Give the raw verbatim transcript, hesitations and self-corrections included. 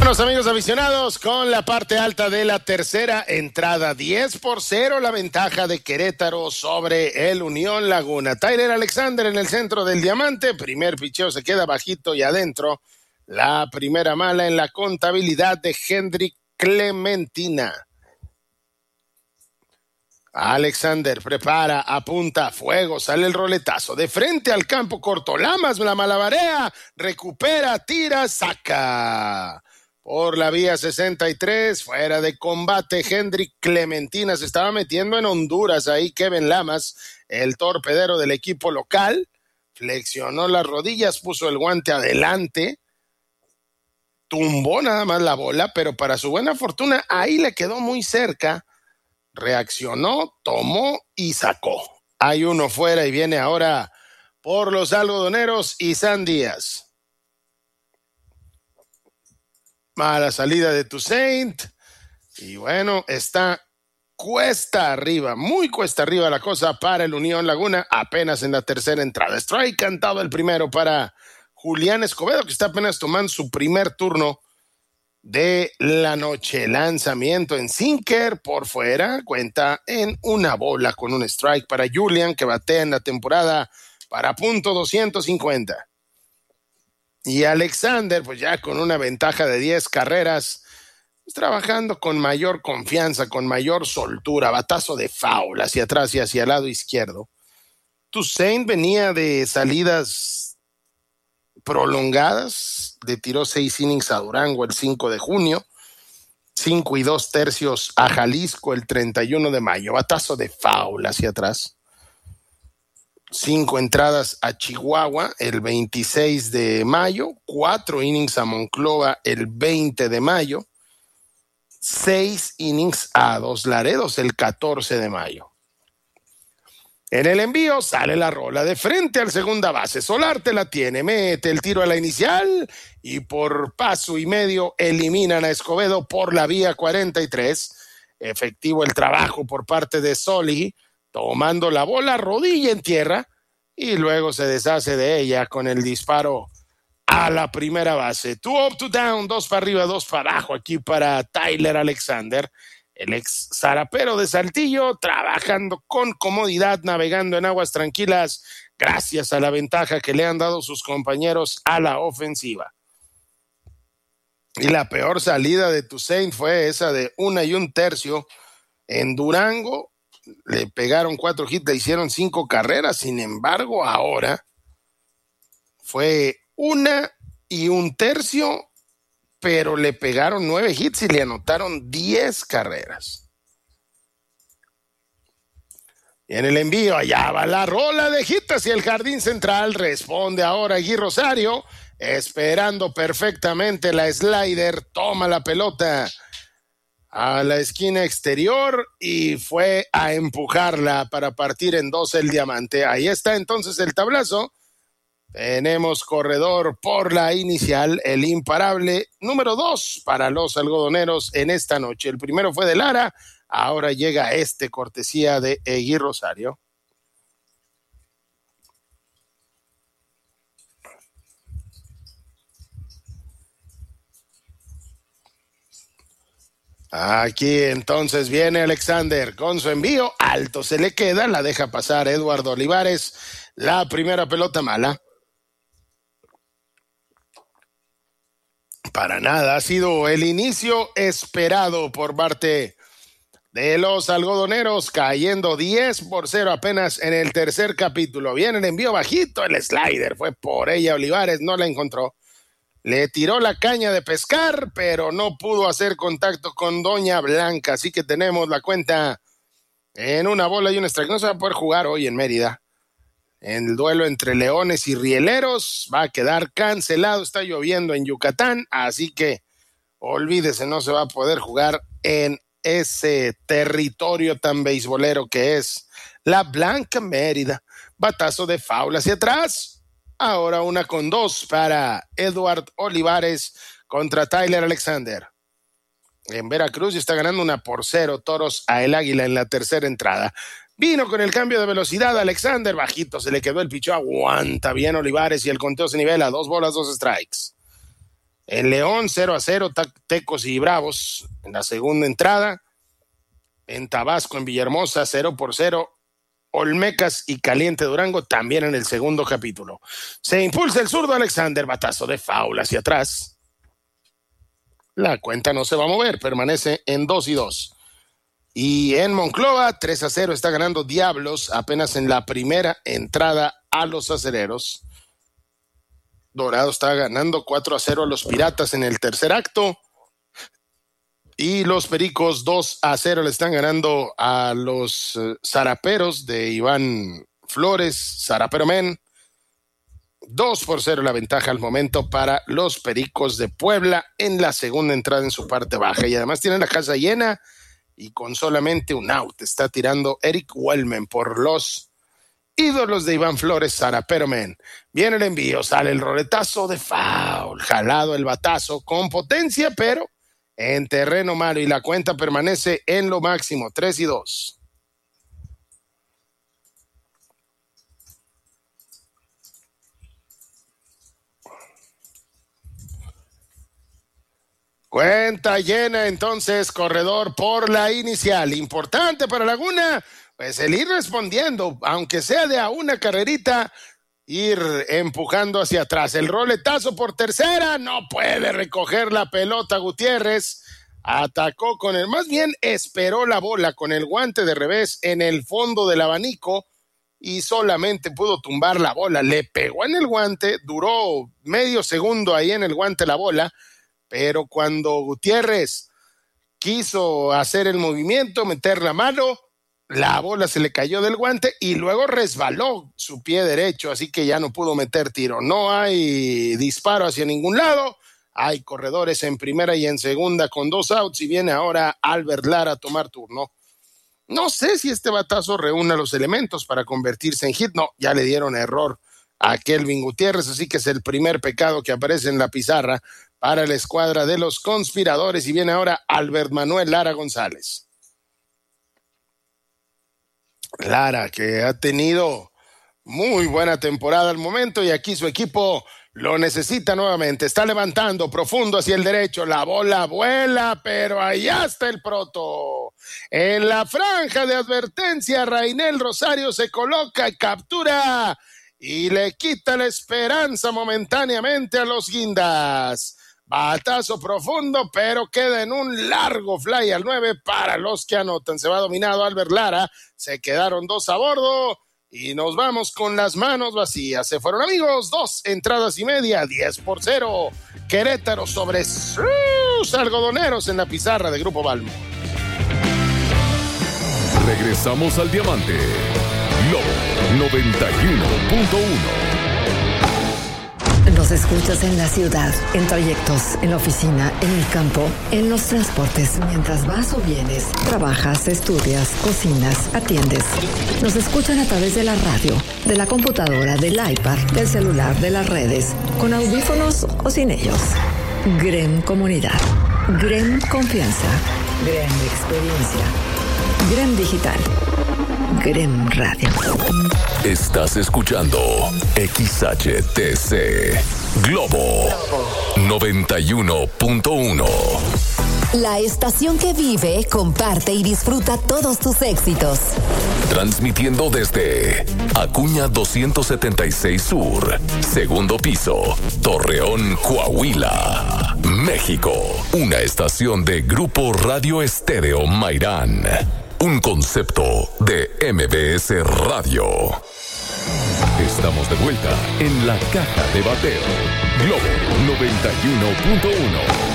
Vámonos, amigos aficionados, con la parte alta de la tercera entrada. diez por cero la ventaja de Querétaro sobre el Unión Laguna. Tyler Alexander en el centro del diamante. Primer picheo se queda bajito y adentro. La primera mala en la contabilidad de Hendrik Clementina. Alexander prepara, apunta, fuego, sale el roletazo, de frente al campo corto, Lamas la malabarea, recupera, tira, saca. Por la vía sesenta y tres, fuera de combate, Hendrik Clementina se estaba metiendo en Honduras ahí, Kevin Lamas, el torpedero del equipo local, flexionó las rodillas, puso el guante adelante, tumbó nada más la bola, pero para su buena fortuna, ahí le quedó muy cerca. Reaccionó, tomó y sacó. Hay uno fuera y viene ahora por los algodoneros Isan Díaz. Mala salida de Toussaint. Y bueno, está cuesta arriba, muy cuesta arriba la cosa para el Unión Laguna, apenas en la tercera entrada. Strike cantado el primero para Julián Escobedo, que está apenas tomando su primer turno de la noche. Lanzamiento en sinker por fuera, cuenta en una bola con un strike para Julian, que batea en la temporada para punto doscientos cincuenta. Y Alexander, pues ya con una ventaja de diez carreras, pues trabajando con mayor confianza, con mayor soltura, batazo de foul hacia atrás y hacia el lado izquierdo. Toussaint venía de salidas prolongadas, le tiró seis innings a Durango el cinco de junio, cinco y dos tercios a Jalisco el treinta y uno de mayo, batazo de foul hacia atrás, cinco entradas a Chihuahua el veintiséis de mayo, cuatro innings a Monclova el veinte de mayo, seis innings a Dos Laredos el catorce de mayo. En el envío sale la rola de frente al segunda base. Solarte la tiene, mete el tiro a la inicial y por paso y medio eliminan a Escobedo por la vía cuarenta y tres. Efectivo el trabajo por parte de Soli, tomando la bola, rodilla en tierra y luego se deshace de ella con el disparo a la primera base. Two up, two down, dos para arriba, dos para abajo aquí para Tyler Alexander. El ex zarapero de Saltillo, trabajando con comodidad, navegando en aguas tranquilas, gracias a la ventaja que le han dado sus compañeros a la ofensiva. Y la peor salida de Toussaint fue esa de una y un tercio en Durango. Le pegaron cuatro hits, le hicieron cinco carreras. Sin embargo, ahora fue una y un tercio, pero le pegaron nueve hits y le anotaron diez carreras. Y en el envío, allá va la rola de hit hacia el jardín central. Responde ahora Gui Rosario, esperando perfectamente la slider. Toma la pelota a la esquina exterior y fue a empujarla para partir en dos el diamante. Ahí está entonces el tablazo. Tenemos corredor por la inicial, el imparable número dos para los algodoneros en esta noche. El primero fue de Lara, ahora llega este cortesía de Egui Rosario. Aquí entonces viene Alexander con su envío, alto se le queda, la deja pasar Eduardo Olivares, la primera pelota mala. Para nada, ha sido el inicio esperado por parte de los algodoneros, cayendo diez por cero apenas en el tercer capítulo. Viene el envío bajito, el slider fue por ella, Olivares no la encontró. Le tiró la caña de pescar, pero no pudo hacer contacto con Doña Blanca, así que tenemos la cuenta en una bola y un strike. No se va a poder jugar hoy en Mérida. En el duelo entre Leones y Rieleros va a quedar cancelado, está lloviendo en Yucatán, así que olvídese, no se va a poder jugar en ese territorio tan beisbolero que es la Blanca Mérida. Batazo de foul hacia atrás, ahora una con dos para Eduard Olivares contra Tyler Alexander. En Veracruz está ganando una por cero Toros a el Águila en la tercera entrada. Vino con el cambio de velocidad Alexander, bajito se le quedó el pichó, aguanta bien Olivares y el conteo se nivela, dos bolas, dos strikes. En León, cero a cero, Tecos y Bravos en la segunda entrada. En Tabasco, en Villahermosa, cero por cero. Olmecas y Caliente Durango también en el segundo capítulo. Se impulsa el zurdo Alexander, batazo de foul hacia atrás. La cuenta no se va a mover, permanece en dos y dos. Y en Monclova, tres a cero, está ganando Diablos apenas en la primera entrada a los Acereros. Dorado está ganando cuatro a cero a los Piratas en el tercer acto. Y los Pericos dos a cero le están ganando a los uh, Zaraperos de Iván Flores, Zarapero Men. dos por cero la ventaja al momento para los Pericos de Puebla en la segunda entrada en su parte baja. Y además tienen la casa llena y con solamente un out. Está tirando Eric Wellman por los ídolos de Iván Flores, Zarapero Men. Viene el envío, sale el roletazo de foul, jalado el batazo con potencia, pero en terreno malo y la cuenta permanece en lo máximo, tres y dos. Cuenta llena entonces, corredor por la inicial. Importante para Laguna, pues el ir respondiendo, aunque sea de a una carrerita, ir empujando hacia atrás. El roletazo por tercera, no puede recoger la pelota Gutiérrez. Atacó con el, más bien esperó la bola con el guante de revés en el fondo del abanico y solamente pudo tumbar la bola. Le pegó en el guante, duró medio segundo ahí en el guante la bola, pero cuando Gutiérrez quiso hacer el movimiento, meter la mano, la bola se le cayó del guante y luego resbaló su pie derecho, así que ya no pudo meter tiro. No hay disparo hacia ningún lado, hay corredores en primera y en segunda con dos outs y viene ahora Albert Lara a tomar turno. No sé si este batazo reúna los elementos para convertirse en hit. No, ya le dieron error a Kelvin Gutiérrez, así que es el primer pecado que aparece en la pizarra para la escuadra de los conspiradores y viene ahora Albert Manuel Lara González. Lara, que ha tenido muy buena temporada al momento y aquí su equipo lo necesita nuevamente. Está levantando profundo hacia el derecho. La bola vuela, pero allá está el proto. En la franja de advertencia, Rainel Rosario se coloca y captura y le quita la esperanza momentáneamente a los Guindas. Batazo profundo, pero queda en un largo fly al nueve para los que anotan. Se va dominado Albert Lara. Se quedaron dos a bordo y nos vamos con las manos vacías. Se fueron, amigos, dos entradas y media, diez por cero. Querétaro sobre sus algodoneros en la pizarra de Grupo Balmo. Regresamos al Diamante. Lobo noventa y uno punto uno. Nos escuchas en la ciudad, en trayectos, en la oficina, en el campo, en los transportes, mientras vas o vienes, trabajas, estudias, cocinas, atiendes. Nos escuchan a través de la radio, de la computadora, del iPad, del celular, de las redes, con audífonos o sin ellos. Grem Comunidad, Grem Confianza, Grem Experiencia, Grem Digital, Grem Radio. Estás escuchando X H T C Globo noventa y uno punto uno. La estación que vive, comparte y disfruta todos tus éxitos. Transmitiendo desde Acuña doscientos setenta y seis Sur, segundo piso, Torreón, Coahuila, México. Una estación de Grupo Radio Estéreo Mairán. Un concepto de M B S Radio. Estamos de vuelta en la caja de bateo. Globo noventa y uno punto uno.